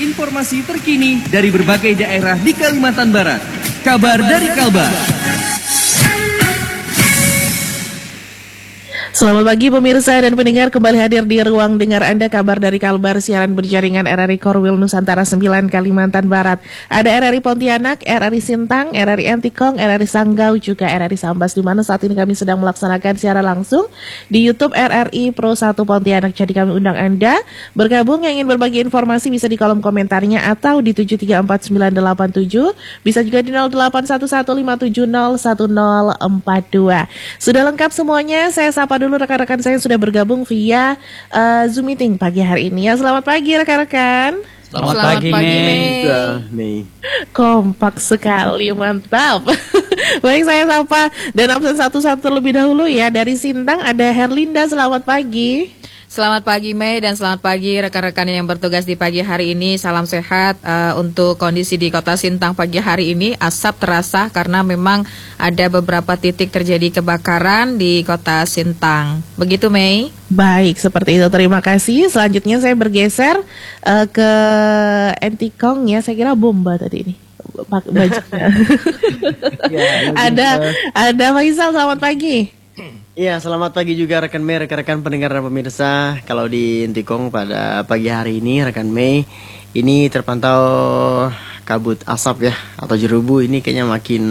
informasi terkini dari berbagai daerah di Kalimantan Barat. Kabar dari Kalbar. Selamat pagi pemirsa dan pendengar, kembali hadir di ruang dengar Anda kabar dari Kalbar, siaran berjaringan RRI Korwil Nusantara 9 Kalimantan Barat. Ada RRI Pontianak, RRI Sintang, RRI Antikong, RRI Sanggau, juga RRI Sambas, di mana saat ini kami sedang melaksanakan siaran langsung di YouTube RRI Pro 1 Pontianak. Jadi kami undang Anda bergabung yang ingin berbagi informasi bisa di kolom komentarnya atau di 7349987, bisa juga di 081157010042. Sudah lengkap semuanya, saya sapa dulu rekan-rekan saya yang sudah bergabung via Zoom meeting pagi hari ini ya. Selamat pagi rekan-rekan. Selamat pagi Mei. Kompak sekali, mantap. Baik, saya sapa dan absen satu-satu terlebih dahulu ya. Dari Sintang ada Herlinda, selamat pagi. Selamat pagi Mei dan selamat pagi rekan-rekan yang bertugas di pagi hari ini. Salam sehat. Untuk kondisi di kota Sintang pagi hari ini asap terasa karena memang ada beberapa titik terjadi kebakaran di kota Sintang. Begitu Mei? Baik, seperti itu. Terima kasih. Selanjutnya saya bergeser ke Antikong ya. Saya kira bomba tadi ini. Bajunya. Ada Faisal, selamat pagi. Iya, selamat pagi juga rekan Mei, rekan-rekan pendengar dan pemirsa. Kalau di Antikong pada pagi hari ini rekan Mei, ini terpantau kabut asap ya, atau jerubu. Ini kayaknya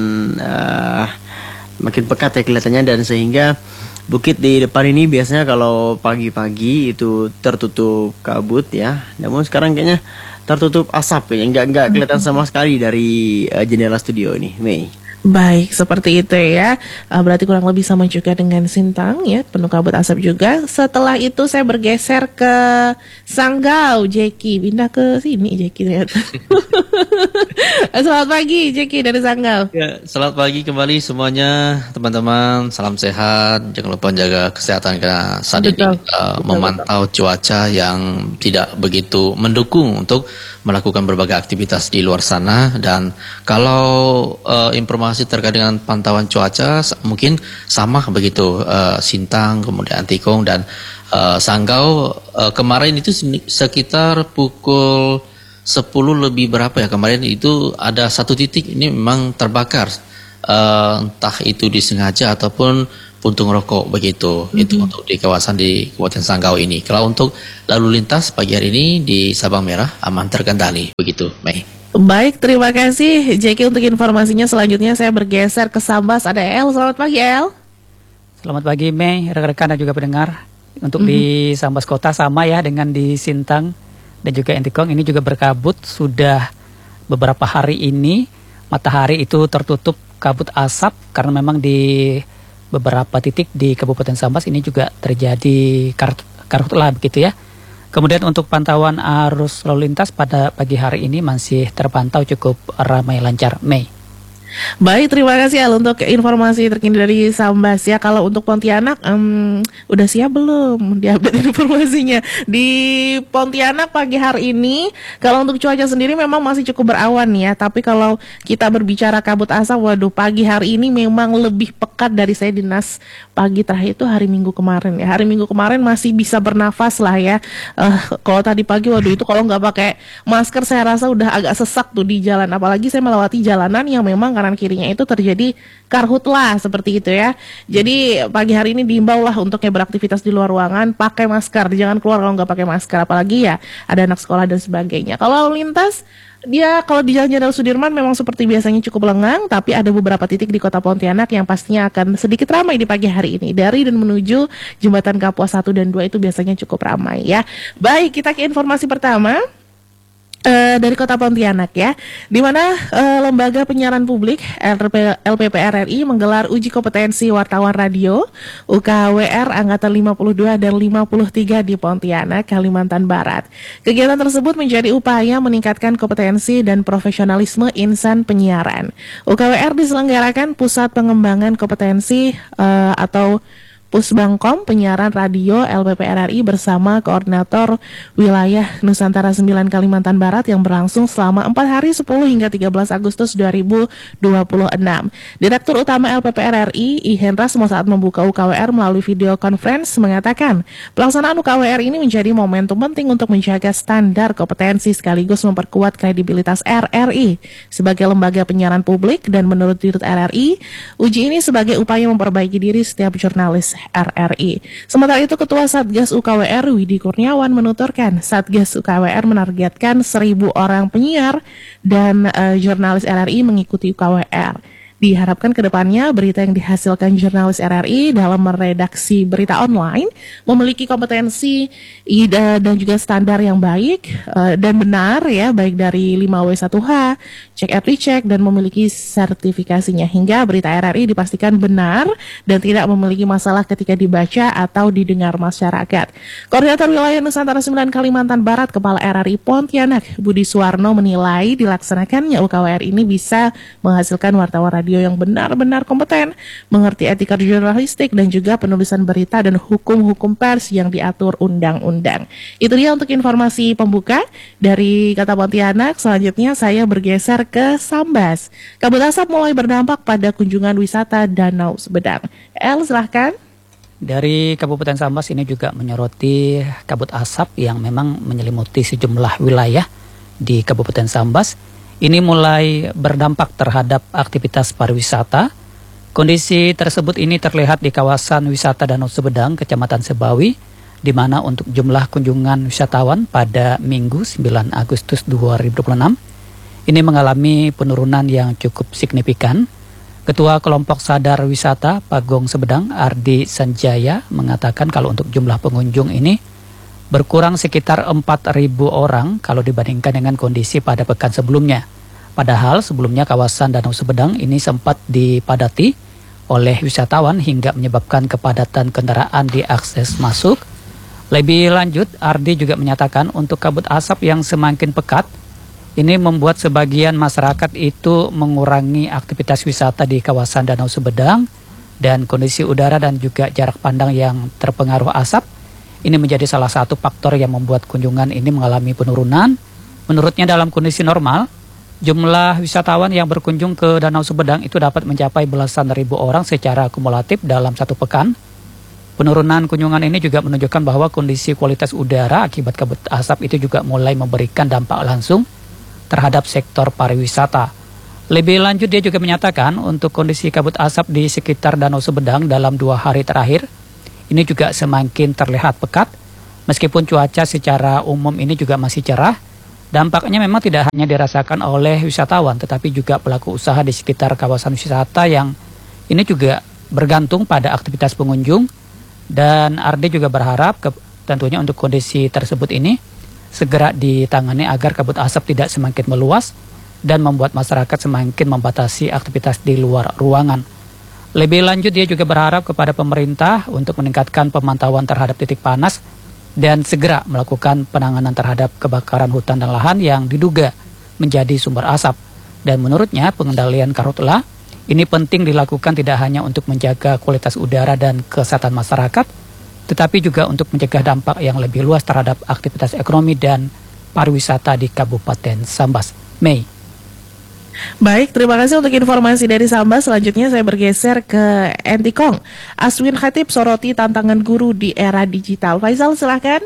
makin pekat ya kelihatannya, dan sehingga bukit di depan ini biasanya kalau pagi-pagi itu tertutup kabut ya, namun sekarang kayaknya tertutup asap ya, nggak kelihatan sama sekali dari jendela studio ini, Mei. Baik, seperti itu ya. Berarti kurang lebih sama juga dengan Sintang ya, penuh kabut asap juga. Setelah itu saya bergeser ke Sanggau, Jeki. Pindah ke sini Jeki ternyata. Selamat pagi Jeki dari Sanggau. Ya, selamat pagi kembali semuanya teman-teman. Salam sehat, jangan lupa jaga kesehatan karena saat ini memantau cuaca yang tidak begitu mendukung untuk melakukan berbagai aktivitas di luar sana. Dan kalau informasi terkait dengan pantauan cuaca mungkin sama begitu, Sintang, kemudian Antikong dan Sanggau kemarin itu sekitar pukul 10 lebih berapa ya kemarin itu ada satu titik ini memang terbakar, entah itu disengaja ataupun puntung rokok begitu. Itu untuk di kawasan di Kabupaten Sanggau ini. Kalau untuk lalu lintas pagi hari ini di Sabang Merah aman terkendali begitu, Mei. Baik, terima kasih Jeki untuk informasinya. Selanjutnya saya bergeser ke Sambas, ada El. Selamat pagi El. Selamat pagi Mei, rekan-rekan dan juga pendengar. Untuk di Sambas Kota sama ya dengan di Sintang dan juga Antikong, ini juga berkabut sudah beberapa hari ini. Matahari itu tertutup kabut asap karena memang di beberapa titik di Kabupaten Sambas ini juga terjadi karhutlah begitu ya. Kemudian untuk pantauan arus lalu lintas pada pagi hari ini masih terpantau cukup ramai lancar, Mei. Baik, terima kasih Al untuk informasi terkini dari Sambas ya. Kalau untuk Pontianak, udah siap belum diupdate informasinya? Di Pontianak pagi hari ini, kalau untuk cuaca sendiri memang masih cukup berawan ya. Tapi kalau kita berbicara kabut asap, waduh pagi hari ini memang lebih pekat dari saya dinas pagi terakhir itu hari Minggu kemarin ya. Hari Minggu kemarin masih bisa bernafas lah ya. Kalau tadi pagi, waduh itu kalau nggak pakai masker saya rasa udah agak sesak tuh di jalan. Apalagi saya melewati jalanan yang memang kanan kirinya itu terjadi karhutlah seperti itu ya. Jadi pagi hari ini diimbau lah untuk yang beraktivitas di luar ruangan pakai masker, jangan keluar kalau nggak pakai masker, apalagi ya ada anak sekolah dan sebagainya. Kalau lalu lintas dia kalau di Jalan Jenderal Sudirman memang seperti biasanya cukup lengang, tapi ada beberapa titik di Kota Pontianak yang pastinya akan sedikit ramai di pagi hari ini. Dari dan menuju Jembatan Kapuas 1 dan 2 itu biasanya cukup ramai ya. Baik, kita ke informasi pertama. Dari Kota Pontianak ya, di mana Lembaga Penyiaran Publik LPPR RI menggelar uji kompetensi wartawan radio UKWR angkatan 52 dan 53 di Pontianak, Kalimantan Barat. Kegiatan tersebut menjadi upaya meningkatkan kompetensi dan profesionalisme insan penyiaran. UKWR diselenggarakan Pusat Pengembangan Kompetensi atau Pusbangkom Penyiaran Radio LPP RRI bersama Koordinator Wilayah Nusantara 9 Kalimantan Barat yang berlangsung selama 4 hari 10 hingga 13 Agustus 2026. Direktur Utama LPP RRI I Hendra semua saat membuka UKWR melalui video conference mengatakan pelaksanaan UKWR ini menjadi momentum penting untuk menjaga standar kompetensi sekaligus memperkuat kredibilitas RRI sebagai lembaga penyiaran publik, dan menurut Dirut RRI, uji ini sebagai upaya memperbaiki diri setiap jurnalis RRI. Sementara itu, Ketua Satgas UKWR Widi Kurniawan menuturkan Satgas UKWR menargetkan 1.000 orang penyiar dan jurnalis RRI mengikuti UKWR. Diharapkan ke depannya berita yang dihasilkan jurnalis RRI dalam meredaksi berita online memiliki kompetensi dan juga standar yang baik dan benar ya, baik dari 5W1H, cek RT check, dan memiliki sertifikasinya hingga berita RRI dipastikan benar dan tidak memiliki masalah ketika dibaca atau didengar masyarakat. Koordinator Wilayah Nusantara 9 Kalimantan Barat Kepala RRI Pontianak Budi Suwarno menilai dilaksanakannya UKWR ini bisa menghasilkan wartawan radio yang benar-benar kompeten, mengerti etika jurnalistik dan juga penulisan berita dan hukum-hukum pers yang diatur undang-undang. Itu dia untuk informasi pembuka dari Kota Pontianak. Selanjutnya saya bergeser ke Sambas. Kabut asap mulai berdampak pada kunjungan wisata Danau Sumedang. Silahkan. Dari Kabupaten Sambas ini juga menyoroti kabut asap yang memang menyelimuti sejumlah wilayah di Kabupaten Sambas. Ini mulai berdampak terhadap aktivitas pariwisata. Kondisi tersebut ini terlihat di kawasan wisata Danau Sumedang, Kecamatan Sebawi, di mana untuk jumlah kunjungan wisatawan pada Minggu 9 Agustus 2026 ini mengalami penurunan yang cukup signifikan. Ketua Kelompok Sadar Wisata Pagong Sumedang, Ardi Sanjaya, mengatakan kalau untuk jumlah pengunjung ini berkurang sekitar 4.000 orang kalau dibandingkan dengan kondisi pada pekan sebelumnya. Padahal sebelumnya kawasan Danau Sumedang ini sempat dipadati oleh wisatawan hingga menyebabkan kepadatan kendaraan di akses masuk. Lebih lanjut, Ardi juga menyatakan untuk kabut asap yang semakin pekat, ini membuat sebagian masyarakat itu mengurangi aktivitas wisata di kawasan Danau Sumedang, dan kondisi udara dan juga jarak pandang yang terpengaruh asap ini menjadi salah satu faktor yang membuat kunjungan ini mengalami penurunan. Menurutnya dalam kondisi normal, jumlah wisatawan yang berkunjung ke Danau Sumedang itu dapat mencapai belasan ribu orang secara kumulatif dalam satu pekan. Penurunan kunjungan ini juga menunjukkan bahwa kondisi kualitas udara akibat kabut asap itu juga mulai memberikan dampak langsung terhadap sektor pariwisata. Lebih lanjut, dia juga menyatakan untuk kondisi kabut asap di sekitar Danau Sumedang dalam 2 hari terakhir ini juga semakin terlihat pekat. Meskipun cuaca secara umum ini juga masih cerah, dampaknya memang tidak hanya dirasakan oleh wisatawan, tetapi juga pelaku usaha di sekitar kawasan wisata yang ini juga bergantung pada aktivitas pengunjung. Dan Ardi juga berharap tentunya untuk kondisi tersebut ini segera ditangani agar kabut asap tidak semakin meluas dan membuat masyarakat semakin membatasi aktivitas di luar ruangan. Lebih lanjut, dia juga berharap kepada pemerintah untuk meningkatkan pemantauan terhadap titik panas dan segera melakukan penanganan terhadap kebakaran hutan dan lahan yang diduga menjadi sumber asap. Dan menurutnya pengendalian karhutla ini penting dilakukan tidak hanya untuk menjaga kualitas udara dan kesehatan masyarakat, tetapi juga untuk mencegah dampak yang lebih luas terhadap aktivitas ekonomi dan pariwisata di Kabupaten Sambas. Mei. Baik, terima kasih untuk informasi dari Sambas. Selanjutnya saya bergeser ke Entikong. Aswin Khatib soroti tantangan guru di era digital. Faisal, silahkan.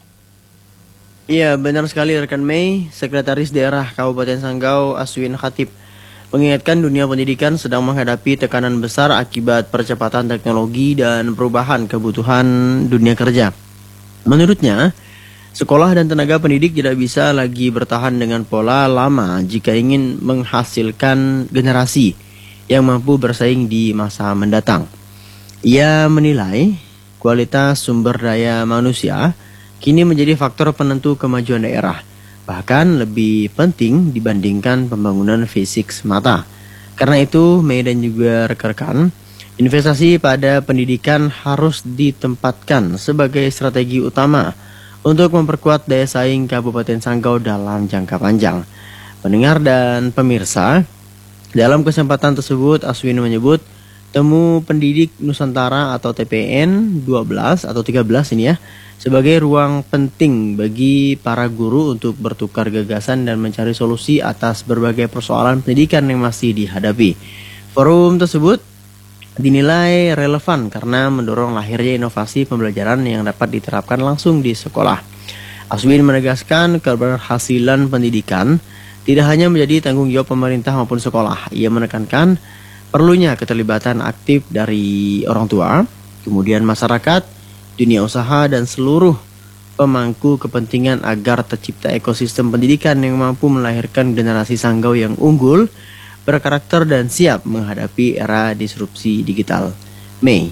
Iya, benar sekali rekan Mei. Sekretaris Daerah Kabupaten Sanggau Aswin Khatib mengingatkan dunia pendidikan sedang menghadapi tekanan besar akibat percepatan teknologi dan perubahan kebutuhan dunia kerja. Menurutnya, sekolah dan tenaga pendidik tidak bisa lagi bertahan dengan pola lama jika ingin menghasilkan generasi yang mampu bersaing di masa mendatang. Ia menilai kualitas sumber daya manusia kini menjadi faktor penentu kemajuan daerah, bahkan lebih penting dibandingkan pembangunan fisik semata. Karena itu, Mei dan juga rekan-rekan, investasi pada pendidikan harus ditempatkan sebagai strategi utama untuk memperkuat daya saing Kabupaten Sanggau dalam jangka panjang. Pendengar dan pemirsa, dalam kesempatan tersebut Aswin menyebut Temu Pendidik Nusantara atau TPN 12 atau 13 ini ya, sebagai ruang penting bagi para guru untuk bertukar gagasan dan mencari solusi atas berbagai persoalan pendidikan yang masih dihadapi. Forum tersebut dinilai relevan karena mendorong lahirnya inovasi pembelajaran yang dapat diterapkan langsung di sekolah. Aswin menegaskan keberhasilan pendidikan tidak hanya menjadi tanggung jawab pemerintah maupun sekolah. Ia menekankan perlunya keterlibatan aktif dari orang tua, kemudian masyarakat, dunia usaha, dan seluruh pemangku kepentingan agar tercipta ekosistem pendidikan yang mampu melahirkan generasi sanggau yang unggul, berkarakter, dan siap menghadapi era disrupsi digital. Mei.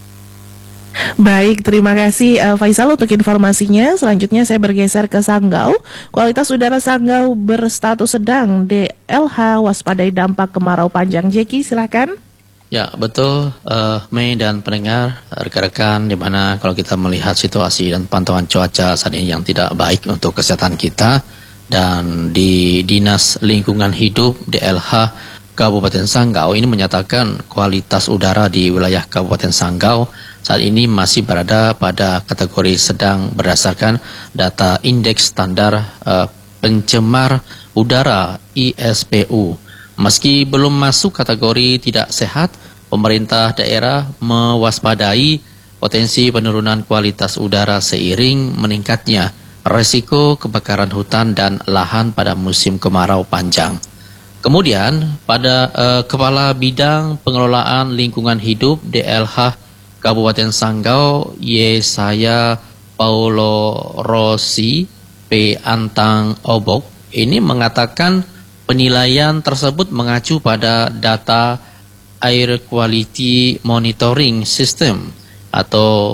Baik, terima kasih Faisal untuk informasinya. Selanjutnya saya bergeser ke Sanggau. Kualitas udara Sanggau berstatus sedang, DLH waspadai dampak kemarau panjang. Jeki, silakan. Ya, betul, Mei dan pendengar, rekan-rekan, di mana kalau kita melihat situasi dan pantauan cuaca saat ini yang tidak baik untuk kesehatan kita, dan di Dinas Lingkungan Hidup DLH Kabupaten Sanggau ini menyatakan kualitas udara di wilayah Kabupaten Sanggau saat ini masih berada pada kategori sedang berdasarkan data Indeks Standar Pencemar Udara ISPU. Meski belum masuk kategori tidak sehat, pemerintah daerah mewaspadai potensi penurunan kualitas udara seiring meningkatnya resiko kebakaran hutan dan lahan pada musim kemarau panjang. Kemudian pada Kepala Bidang Pengelolaan Lingkungan Hidup DLH Kabupaten Sanggau Yesaya Paulo Rossi P. Antang Obok ini mengatakan penilaian tersebut mengacu pada data Air Quality Monitoring System atau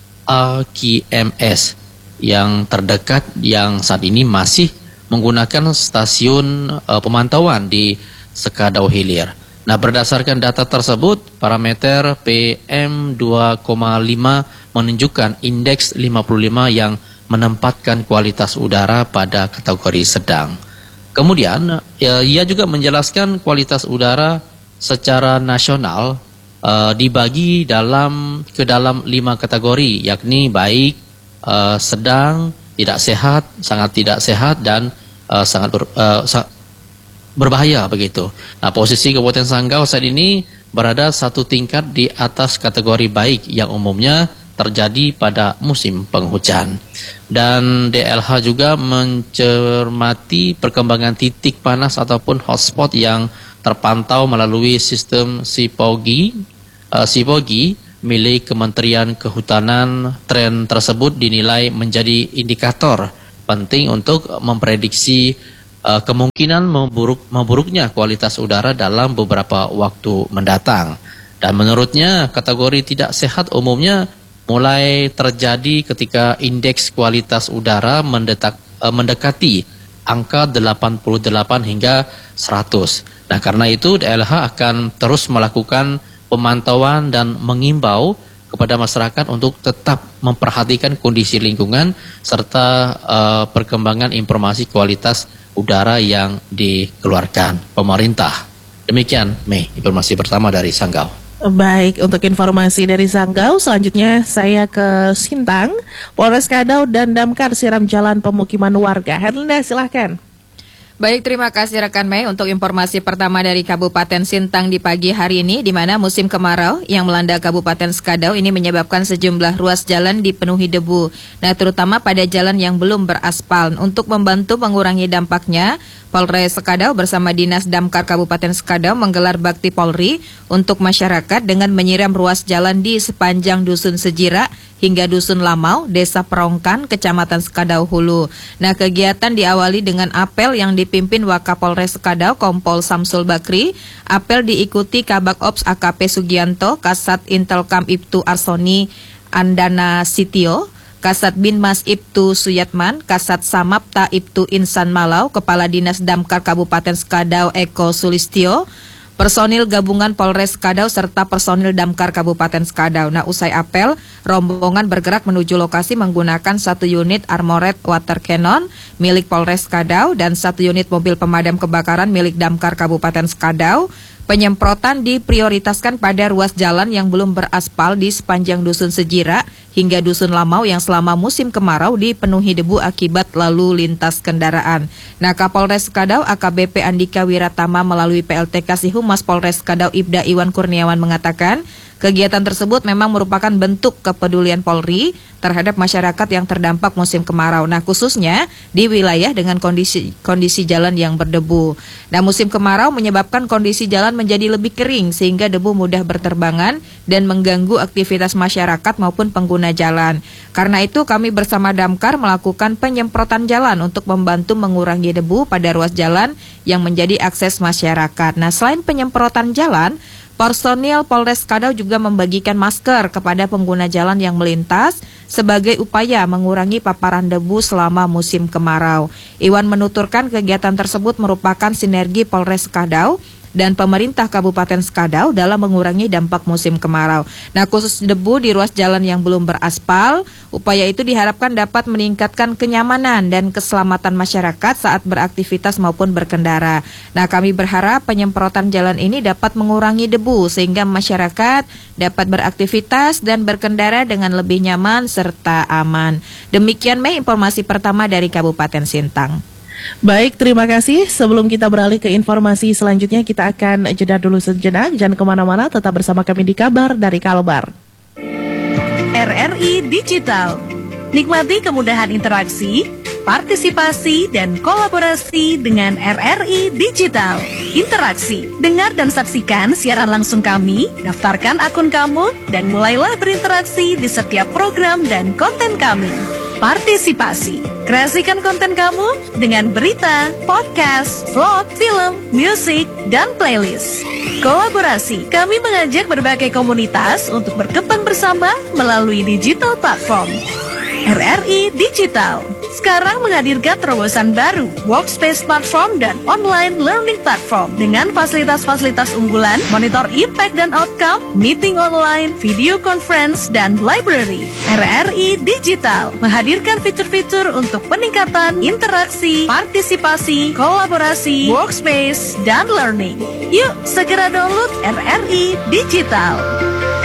AQMS yang terdekat yang saat ini masih menggunakan stasiun pemantauan di Sekadau Hilir. Nah, berdasarkan data tersebut, parameter PM2,5 menunjukkan indeks 55 yang menempatkan kualitas udara pada kategori sedang. Kemudian, ia juga menjelaskan kualitas udara secara nasional dibagi ke dalam 5 kategori, yakni baik, sedang, tidak sehat, sangat tidak sehat, dan sangat berbahaya begitu. Nah, posisi Kabupaten Sanggau saat ini berada satu tingkat di atas kategori baik yang umumnya terjadi pada musim penghujan. Dan DLH juga mencermati perkembangan titik panas ataupun hotspot yang terpantau melalui sistem Sipogi milik Kementerian Kehutanan. Tren tersebut dinilai menjadi indikator penting untuk memprediksi kemungkinan memburuknya kualitas udara dalam beberapa waktu mendatang. Dan menurutnya kategori tidak sehat umumnya mulai terjadi ketika indeks kualitas udara mendekati angka 88 hingga 100. Nah, karena itu DLH akan terus melakukan pemantauan dan mengimbau kepada masyarakat untuk tetap memperhatikan kondisi lingkungan serta perkembangan informasi kualitas udara yang dikeluarkan pemerintah. Demikian, Mei, informasi pertama dari Sanggau. Baik, untuk informasi dari Sanggau, selanjutnya saya ke Sintang. Polres Kadau dan Damkar siram jalan pemukiman warga. Herlinda, silahkan. Baik, terima kasih rekan Mei untuk informasi pertama dari Kabupaten Sintang di pagi hari ini, di mana musim kemarau yang melanda Kabupaten Sekadau ini menyebabkan sejumlah ruas jalan dipenuhi debu. Nah, terutama pada jalan yang belum beraspal. Untuk membantu mengurangi dampaknya, Polres Sekadau bersama Dinas Damkar Kabupaten Sekadau menggelar bakti Polri untuk masyarakat dengan menyiram ruas jalan di sepanjang Dusun Sejira hingga Dusun Lamau, Desa Perongkan, Kecamatan Sekadau Hulu. Nah, kegiatan diawali dengan apel yang dipimpin Wakapolres Sekadau, Kompol Samsul Bakri. Apel diikuti Kabak Ops AKP Sugianto, Kasat Intelkam Ibtu Arsoni Andana Sitio, Kasat Binmas Ibtu Suyatman, Kasat Samapta Ibtu Insan Malau, Kepala Dinas Damkar Kabupaten Sekadau Eko Sulistyo, personil gabungan Polres Sekadau serta personil Damkar Kabupaten Sekadau. Nah, usai apel, rombongan bergerak menuju lokasi menggunakan 1 unit Armored Water Cannon milik Polres Sekadau dan 1 unit mobil pemadam kebakaran milik Damkar Kabupaten Sekadau. Penyemprotan diprioritaskan pada ruas jalan yang belum beraspal di sepanjang Dusun Sejira hingga Dusun Lamau yang selama musim kemarau dipenuhi debu akibat lalu lintas kendaraan. Nah, Kapolres Skadau AKBP Andika Wiratama melalui PLT Kasih Humas Polres Skadau Ibda Iwan Kurniawan mengatakan, kegiatan tersebut memang merupakan bentuk kepedulian Polri terhadap masyarakat yang terdampak musim kemarau. Nah, khususnya di wilayah dengan kondisi jalan yang berdebu. Nah, musim kemarau menyebabkan kondisi jalan menjadi lebih kering sehingga debu mudah berterbangan dan mengganggu aktivitas masyarakat maupun pengguna jalan. Karena itu kami bersama Damkar melakukan penyemprotan jalan untuk membantu mengurangi debu pada ruas jalan yang menjadi akses masyarakat. Nah, selain penyemprotan jalan, personil Polres Skadau juga membagikan masker kepada pengguna jalan yang melintas sebagai upaya mengurangi paparan debu selama musim kemarau. Iwan menuturkan kegiatan tersebut merupakan sinergi Polres Skadau dan pemerintah Kabupaten Skadau dalam mengurangi dampak musim kemarau. Nah, khusus debu di ruas jalan yang belum beraspal, upaya itu diharapkan dapat meningkatkan kenyamanan dan keselamatan masyarakat saat beraktivitas maupun berkendara. Nah, kami berharap penyemprotan jalan ini dapat mengurangi debu sehingga masyarakat dapat beraktivitas dan berkendara dengan lebih nyaman serta aman. Demikian Mei informasi pertama dari Kabupaten Sintang. Baik, terima kasih. Sebelum kita beralih ke informasi selanjutnya, kita akan jeda dulu sejenak. Jangan kemana-mana, tetap bersama kami di Kabar dari Kalbar. RRI Digital. Nikmati kemudahan interaksi, partisipasi, dan kolaborasi dengan RRI Digital. Interaksi, dengar dan saksikan siaran langsung kami, daftarkan akun kamu, dan mulailah berinteraksi di setiap program dan konten kami. Partisipasi, kreasikan konten kamu dengan berita, podcast, vlog, film, musik, dan playlist. Kolaborasi, kami mengajak berbagai komunitas untuk berkembang bersama melalui digital platform. RRI Digital sekarang menghadirkan terobosan baru, workspace platform dan online learning platform dengan fasilitas-fasilitas unggulan, monitor impact dan outcome, meeting online, video conference, dan library. RRI Digital menghadirkan fitur-fitur untuk peningkatan interaksi, partisipasi, kolaborasi, workspace, dan learning. Yuk segera download RRI Digital.